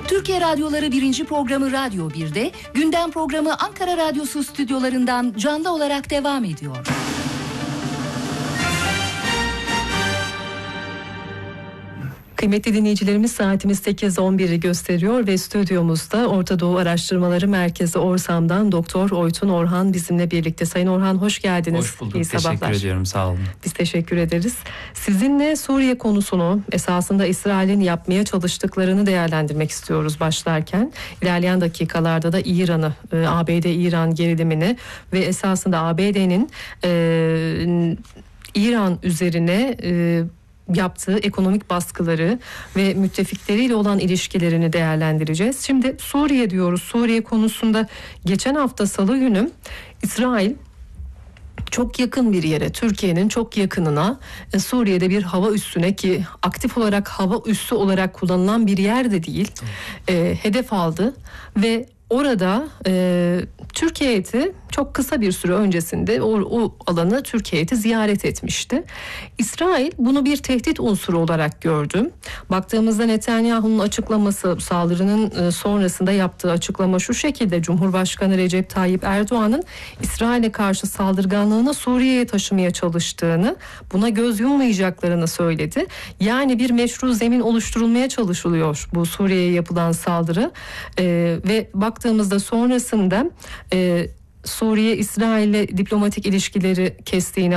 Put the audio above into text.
Türkiye Radyoları 1. programı Radyo 1'de, gündem programı Ankara Radyosu stüdyolarından canlı olarak devam ediyor. Kıymetli dinleyicilerimiz, saatimiz 8:11'i gösteriyor ve stüdyomuzda Orta Doğu Araştırmaları Merkezi Orsam'dan Doktor Oytun Orhan bizimle birlikte. Sayın Orhan, hoş geldiniz. Hoş bulduk. İyi sabahlar. Teşekkür ediyorum. Sağ olun. Biz teşekkür ederiz. Sizinle Suriye konusunu, esasında İsrail'in yapmaya çalıştıklarını değerlendirmek istiyoruz başlarken. İlerleyen dakikalarda da İran'ı, ABD-İran gerilimini ve esasında ABD'nin İran üzerine yaptığı ekonomik baskıları ve müttefikleriyle olan ilişkilerini değerlendireceğiz. Şimdi Suriye diyoruz. Suriye konusunda geçen hafta Salı günü İsrail çok yakın bir yere, Türkiye'nin çok yakınına, Suriye'de bir hava üssüne, ki aktif olarak hava üssü olarak kullanılan bir yer de değil, hedef aldı ve orada Türkiye heyeti çok kısa bir süre öncesinde o alanı Türkiye heyeti ziyaret etmişti. İsrail bunu bir tehdit unsuru olarak gördü. Baktığımızda Netanyahu'nun açıklaması, saldırının sonrasında yaptığı açıklama şu şekilde: Cumhurbaşkanı Recep Tayyip Erdoğan'ın İsrail'e karşı saldırganlığını Suriye'ye taşımaya çalıştığını, buna göz yummayacaklarını söyledi. Yani bir meşru zemin oluşturulmaya çalışılıyor bu Suriye'ye yapılan saldırı ve baktığımızda sonrasında Suriye İsrail'le diplomatik ilişkileri kestiğini